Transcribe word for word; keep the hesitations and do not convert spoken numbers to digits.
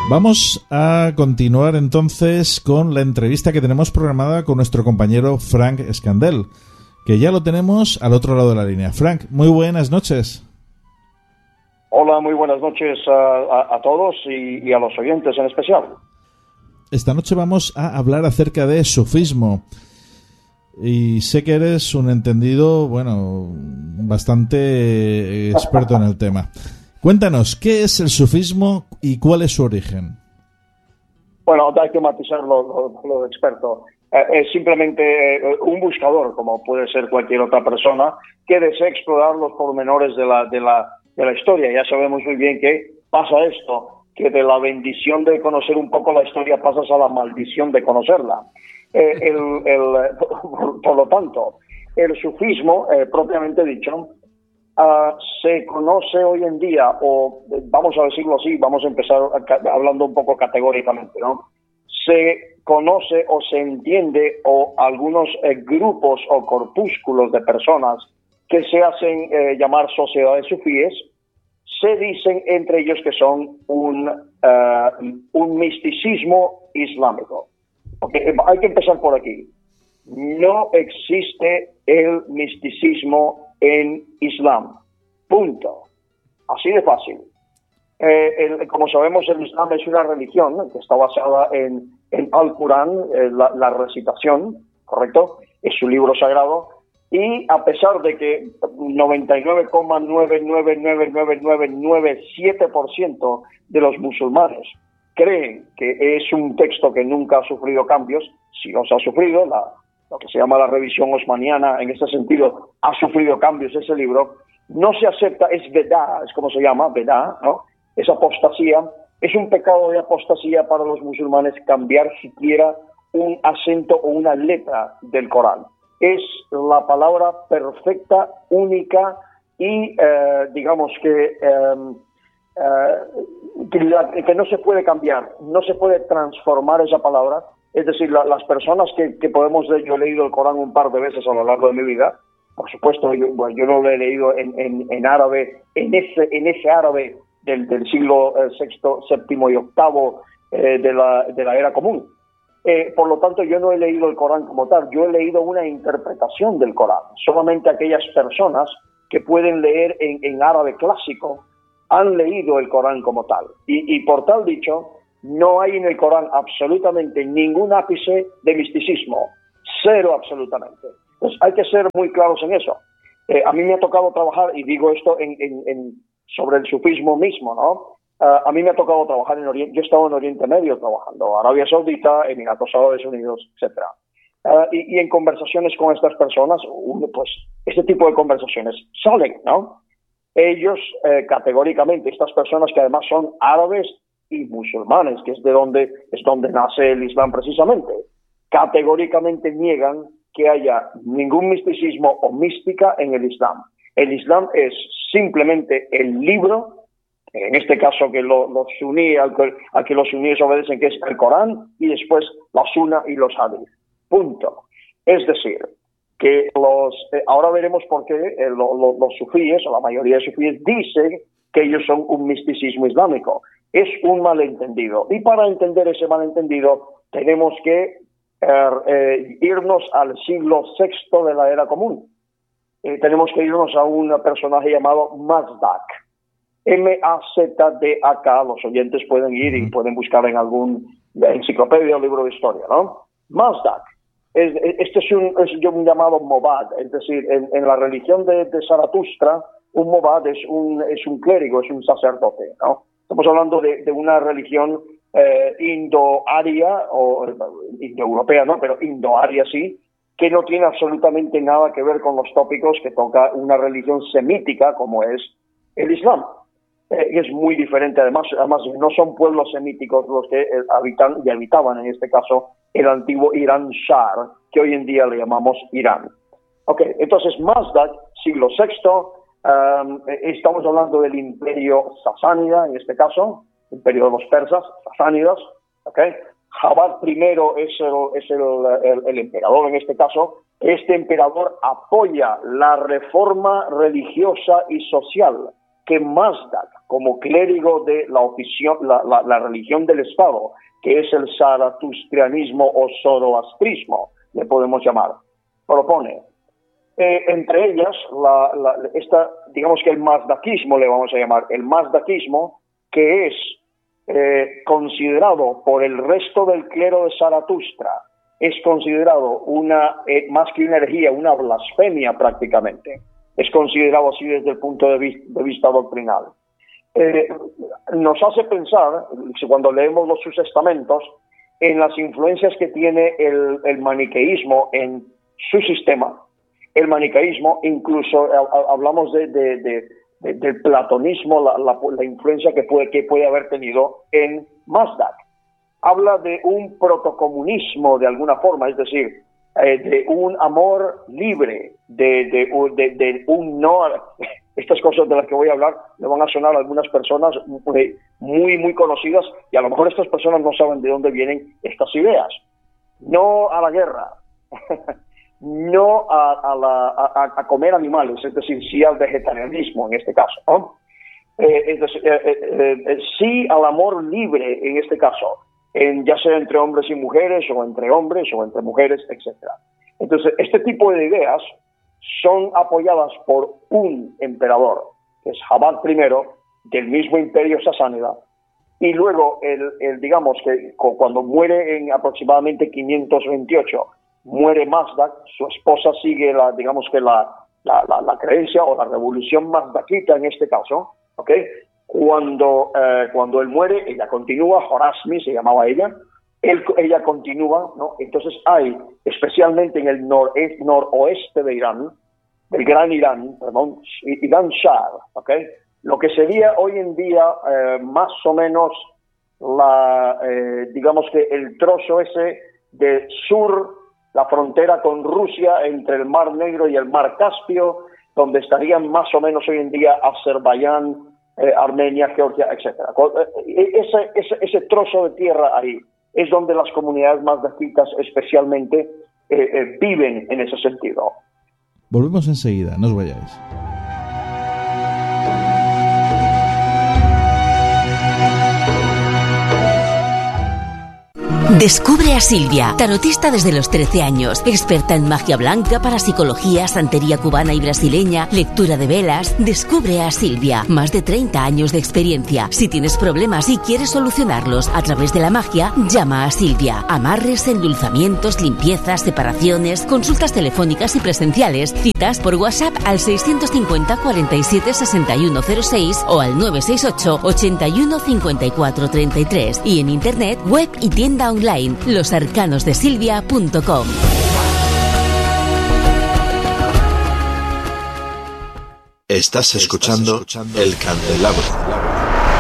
Vamos a continuar entonces con la entrevista que tenemos programada con nuestro compañero Frank Escandell, que ya lo tenemos al otro lado de la línea. Frank, muy buenas noches. Hola, muy buenas noches a, a, a todos y, y a los oyentes en especial. Esta noche vamos a hablar acerca de sufismo. Y sé que eres un entendido, bueno, bastante experto en el tema. Cuéntanos, ¿qué es el sufismo y cuál es su origen? Bueno, hay que matizarlo, lo, lo de experto. Eh, es simplemente eh, un buscador, como puede ser cualquier otra persona, que desea explorar los pormenores de la, de la, de la historia. Ya sabemos muy bien que pasa esto, que de la bendición de conocer un poco la historia pasas a la maldición de conocerla. Eh, el, el, por, por lo tanto, el sufismo, eh, propiamente dicho, Uh, se conoce hoy en día, o vamos a decirlo así, vamos a empezar a, hablando un poco categóricamente, ¿no? Se conoce o se entiende, o algunos eh, grupos o corpúsculos de personas que se hacen eh, llamar sociedades sufíes, se dicen entre ellos que son un, uh, un misticismo islámico. Okay, hay que empezar por aquí. No existe el misticismo en Islam. Punto. Así de fácil. Eh, el, como sabemos, el Islam es una religión que está basada en, en Al-Qurán, eh, la, la recitación, ¿correcto? Es su libro sagrado. Y a pesar de que noventa y nueve coma nueve nueve nueve nueve nueve nueve siete por ciento de los musulmanes creen que es un texto que nunca ha sufrido cambios, sí los ha sufrido, la lo que se llama la revisión osmaniana, en ese sentido, ha sufrido cambios ese libro, no se acepta, es vedá, es como se llama, vedá, ¿no? Es apostasía, es un pecado de apostasía para los musulmanes cambiar siquiera un acento o una letra del Corán. Es la palabra perfecta, única y, eh, digamos que, eh, eh, que, la, que no se puede cambiar, no se puede transformar esa palabra. Es decir, la, las personas que, que podemos leer, yo he leído el Corán un par de veces a lo largo de mi vida, por supuesto, yo, bueno, yo no lo he leído en, en, en árabe, en ese, en ese árabe del, del siglo eh, sexto, séptimo y octavo eh, de, la, de la era común. Eh, por lo tanto, yo no he leído el Corán como tal, yo he leído una interpretación del Corán. Solamente aquellas personas que pueden leer en, en árabe clásico han leído el Corán como tal. Y, y por tal dicho, no hay en el Corán absolutamente ningún ápice de misticismo. Cero absolutamente. Entonces hay que ser muy claros en eso. Eh, a mí me ha tocado trabajar, y digo esto en, en, en, sobre el sufismo mismo, ¿no? Uh, a mí me ha tocado trabajar en Oriente, yo he estado en Oriente Medio trabajando, Arabia Saudita, Emiratos Árabes Unidos, etcétera. Uh, y, y en conversaciones con estas personas, uno, pues, este tipo de conversaciones salen, ¿no? Ellos, eh, categóricamente, estas personas que además son árabes y musulmanes, que es de donde es donde nace el Islam precisamente, categóricamente niegan que haya ningún misticismo o mística en el Islam. El Islam es simplemente el libro, en este caso que lo, los suní, al que, al que los suníes obedecen, que es el Corán, y después la Sunna y los Hadith. Punto. Es decir, que los eh, ahora veremos por qué eh, lo, lo, los sufíes, o la mayoría de sufíes, dicen que ellos son un misticismo islámico. Es un malentendido. Y para entender ese malentendido tenemos que eh, eh, irnos al siglo sexto de la era común. Eh, tenemos que irnos a un personaje llamado Mazdak. M A Z D A K. Los oyentes pueden ir y pueden buscar en algún enciclopedia o libro de historia, ¿no? Mazdak. Es, este es un, es un llamado Mobad. Es decir, en, en la religión de, de Zaratustra, un Mobad es un, es un clérigo, es un sacerdote, ¿no? Estamos hablando de, de una religión eh, indo-aria, o indo-europea, ¿no? Pero indo-aria sí, que no tiene absolutamente nada que ver con los tópicos que toca una religión semítica como es el Islam. Eh, y es muy diferente, además, además no son pueblos semíticos los que eh, habitan y habitaban, en este caso, el antiguo Irán Shar, que hoy en día le llamamos Irán. Ok, entonces Mazdak, siglo sexto, Um, estamos hablando del imperio sasánida, en este caso, imperio de los persas, sasánidas, ¿okay? Jabad primero es, el, es el, el, el emperador en este caso. Este emperador apoya la reforma religiosa y social que Mazdak, como clérigo de la, oficio, la, la, la religión del Estado, que es el zaratustrianismo o zoroastrismo, le podemos llamar, propone. Eh, entre ellas, la, la, esta, digamos que el mazdakismo, le vamos a llamar, el mazdakismo, que es eh, considerado por el resto del clero de Zaratustra, es considerado una, eh, más que una herejía, una blasfemia prácticamente. Es considerado así desde el punto de vista, de vista doctrinal. Eh, nos hace pensar, cuando leemos los sus estamentos, en las influencias que tiene el, el maniqueísmo en su sistema. El maniqueísmo, incluso a, a, hablamos de, de, de, de, del platonismo, la, la, la influencia que puede, que puede haber tenido en Mazdak. Habla de un protocomunismo de alguna forma, es decir, eh, de un amor libre, de, de, de, de un no... Estas cosas de las que voy a hablar le van a sonar a algunas personas muy, muy, muy conocidas, y a lo mejor estas personas no saben de dónde vienen estas ideas. No a la guerra, no a, a, la, a, a comer animales, es decir, sí al vegetarianismo en este caso, ¿no? Eh, es decir, eh, eh, eh, sí al amor libre en este caso, en, ya sea entre hombres y mujeres, o entre hombres o entre mujeres, etcétera. Entonces, este tipo de ideas son apoyadas por un emperador, que es Jabad primero, del mismo imperio sasánida, y luego, el, el, digamos que cuando muere en aproximadamente quinientos veintiocho, muere Mazdak, su esposa sigue, la, digamos que la, la, la, la creencia o la revolución mazdakita en este caso, ¿ok? Cuando, eh, cuando él muere, ella continúa, Horasmi se llamaba ella, él, ella continúa, ¿no? Entonces hay, especialmente en el noroeste, noroeste de Irán, del Gran Irán, perdón, Irán Shah, ¿ok? Lo que sería hoy en día eh, más o menos la, eh, digamos que el trozo ese de sur, la frontera con Rusia entre el Mar Negro y el Mar Caspio, donde estarían más o menos hoy en día Azerbaiyán, eh, Armenia, Georgia, etcétera. Ese, ese, ese trozo de tierra ahí es donde las comunidades mazdakitas especialmente eh, eh, viven en ese sentido. Volvemos enseguida, no os vayáis. Descubre a Silvia, tarotista desde los trece años, experta en magia blanca, parapsicología, santería cubana y brasileña, lectura de velas. Descubre a Silvia, más de treinta años de experiencia. Si tienes problemas y quieres solucionarlos a través de la magia, llama a Silvia. Amarres, endulzamientos, limpiezas, separaciones, consultas telefónicas y presenciales. Citas por WhatsApp al seiscientos cincuenta, cuarenta y siete, sesenta y uno cero seis o al nueve seis ocho, ochenta y uno, cincuenta y cuatro treinta y tres, y en internet, web y tienda online. Online, los arcanos de silvia punto com. Estás escuchando El Candelabro.